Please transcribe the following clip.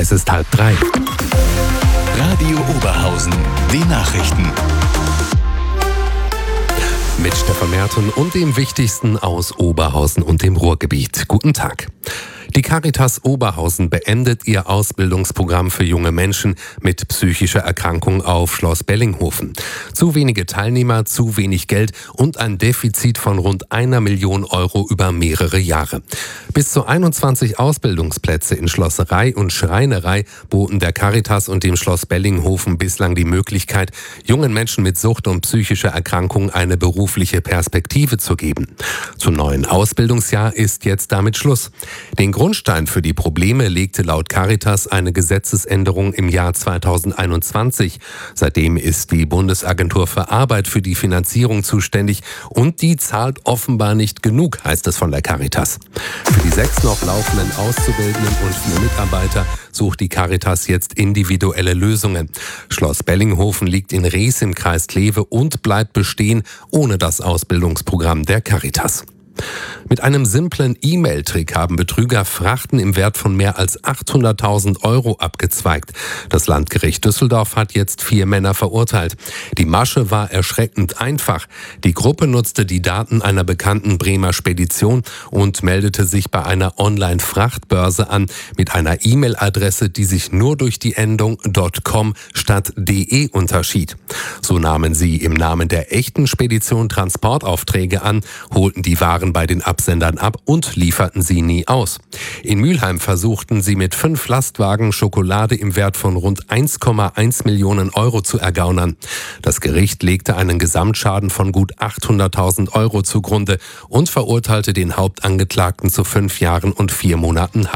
Es ist 2:30. Radio Oberhausen, die Nachrichten. Mit Stefan Merten und dem Wichtigsten aus Oberhausen und dem Ruhrgebiet. Guten Tag. Die Caritas Oberhausen beendet ihr Ausbildungsprogramm für junge Menschen mit psychischer Erkrankung auf Schloss Bellinghofen. Zu wenige Teilnehmer, zu wenig Geld und ein Defizit von rund 1 Million Euro über mehrere Jahre. Bis zu 21 Ausbildungsplätze in Schlosserei und Schreinerei boten der Caritas und dem Schloss Bellinghofen bislang die Möglichkeit, jungen Menschen mit Sucht und psychischer Erkrankung eine berufliche Perspektive zu geben. Zum neuen Ausbildungsjahr ist jetzt damit Schluss. Den Grundstein für die Probleme legte laut Caritas eine Gesetzesänderung im Jahr 2021. Seitdem ist die Bundesagentur für Arbeit für die Finanzierung zuständig und die zahlt offenbar nicht genug, heißt es von der Caritas. Für die 6 noch laufenden Auszubildenden und 4 Mitarbeiter sucht die Caritas jetzt individuelle Lösungen. Schloss Bellinghofen liegt in Rees im Kreis Kleve und bleibt bestehen ohne das Ausbildungsprogramm der Caritas. Mit einem simplen E-Mail-Trick haben Betrüger Frachten im Wert von mehr als 800.000 Euro abgezweigt. Das Landgericht Düsseldorf hat jetzt 4 Männer verurteilt. Die Masche war erschreckend einfach. Die Gruppe nutzte die Daten einer bekannten Bremer Spedition und meldete sich bei einer Online-Frachtbörse an mit einer E-Mail-Adresse, die sich nur durch die Endung .com statt .de unterschied. So nahmen sie im Namen der echten Spedition Transportaufträge an, holten die Waren bei den Absendern ab und lieferten sie nie aus. In Mülheim versuchten sie mit 5 Lastwagen Schokolade im Wert von rund 1,1 Millionen Euro zu ergaunern. Das Gericht legte einen Gesamtschaden von gut 800.000 Euro zugrunde und verurteilte den Hauptangeklagten zu 5 Jahren und 4 Monaten Haft.